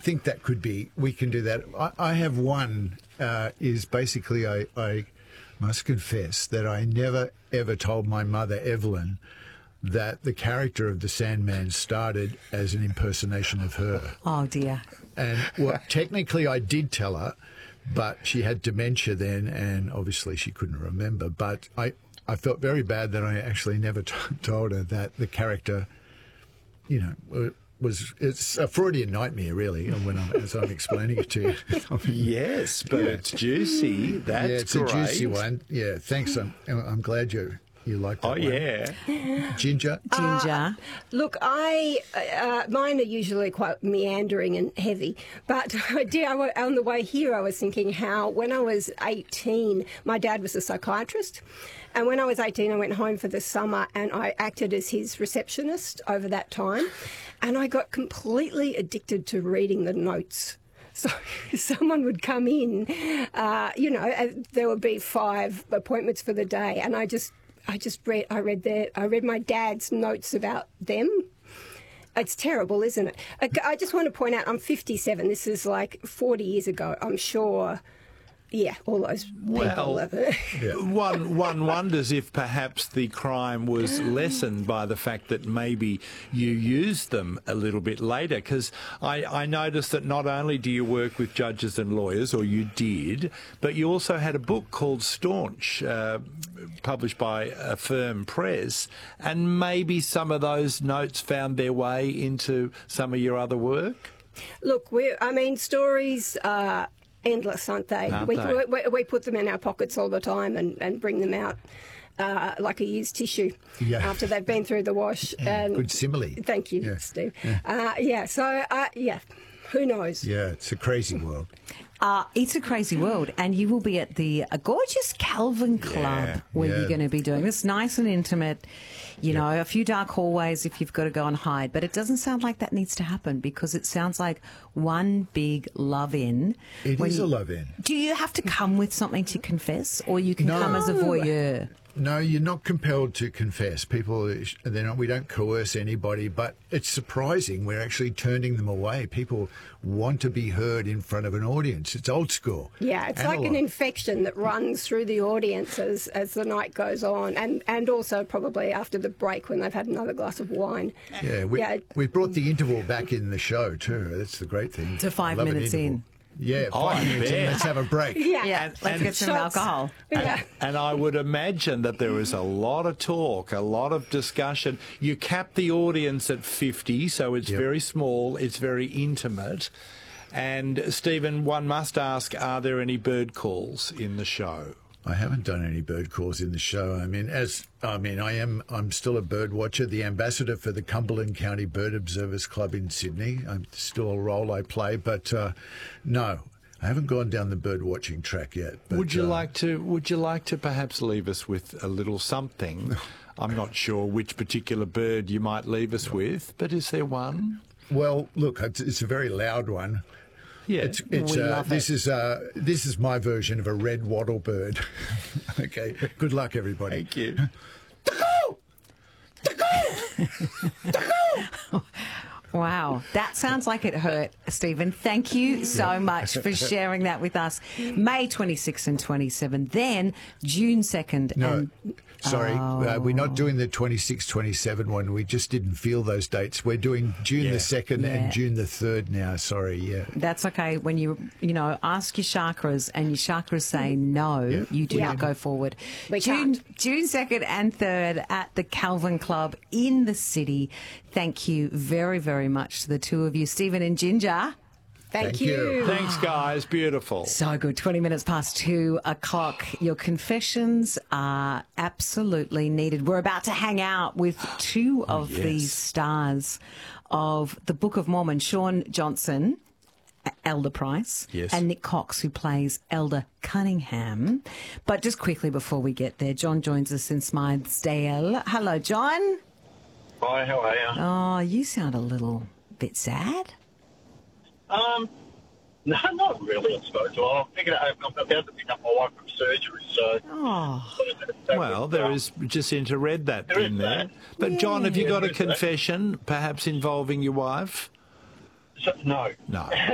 think that could be. We can do that. I have one. Is basically I must confess that I never ever told my mother Evelyn that the character of the Sandman started as an impersonation of her. Oh dear. And well, technically I did tell her, but she had dementia then, and obviously she couldn't remember. But I felt very bad that I actually never told her that the character, it's a Freudian nightmare, really, as I'm explaining it to you. Yes, but it's juicy. That's yeah, it's great. a juicy one. Yeah, thanks. I'm glad you like that one. Yeah. Ginger? Ginger. Look, mine are usually quite meandering and heavy, but on the way here I was thinking how when I was 18, my dad was a psychiatrist, and when I was 18 I went home for the summer and I acted as his receptionist over that time, and I got completely addicted to reading the notes. So someone would come in, there would be 5 appointments for the day, and I read my dad's notes about them. It's terrible, isn't it? I just want to point out, I'm 57. This is like 40 years ago. I'm sure, all those people. One wonders if perhaps the crime was lessened by the fact that maybe you used them a little bit later, because I noticed that not only do you work with judges and lawyers, or you did, but you also had a book called Staunch, published by Affirm Press, and maybe some of those notes found their way into some of your other work? Look, stories are endless, aren't they? We put them in our pockets all the time and bring them out like a used tissue after they've been through the wash. And good simile. Thank you, Steve. Who knows? Yeah, it's a crazy world. It's a crazy world, and you will be at the gorgeous Calvin Club where you're going to be doing this. Nice and intimate, a few dark hallways if you've got to go and hide. But it doesn't sound like that needs to happen, because it sounds like one big love-in. It is a love-in. Do you have to come with something to confess, or you can come as a voyeur? No, you're not compelled to confess. We don't coerce anybody, but it's surprising. We're actually turning them away. People want to be heard in front of an audience. It's old school. Yeah, it's like an infection that runs through the audience as the night goes on, and also probably after the break when they've had another glass of wine. Yeah, we brought the interval back in the show too. That's the great thing. To 5 minutes in. Yeah, 5 minutes in. Let's have a break. Yeah, let's get some alcohol. And I would imagine that there is a lot of talk, a lot of discussion. You cap the audience at 50, so it's very small, it's very intimate. And, Stephen, one must ask, are there any bird calls in the show? I haven't done any bird calls in the show. I'm still a bird watcher, the ambassador for the Cumberland County Bird Observers Club in Sydney. I'm still a role I play, but no, I haven't gone down the bird watching track yet. But, would you like to perhaps leave us with a little something? I'm not sure which particular bird you might leave us with, but is there one? Well, look, it's a very loud one. Yeah, this is my version of a red wattle bird. Okay, good luck, everybody. Thank you. Wow, that sounds like it hurt, Stephen. Thank you so much for sharing that with us. May 26th and 27th, then June 2nd. No, sorry, we're not doing the 26th, 27th one. We just didn't feel those dates. We're doing June the 2nd and June the 3rd now. Sorry, That's okay. When you ask your chakras and your chakras say no, you do not go forward. June 2nd and 3rd at the Calvin Club in the city. Thank you very, very much to the two of you, Stephen and Ginger. Thank you. Thanks, guys. Beautiful. So good. 20 minutes past 2 o'clock. Your confessions are absolutely needed. We're about to hang out with two of these stars of the Book of Mormon, Sean Johnson, Elder Price, and Nick Cox, who plays Elder Cunningham. But just quickly before we get there, John joins us in Smythesdale. Hello, John. Hi, how are you? Oh, you sound a little bit sad. No, not really, I suppose. Well, I'm about to pick up my wife from surgery, so... Oh. Well, there is, Jacinta read that in there. But, John, have you got a confession, perhaps involving your wife? No. No.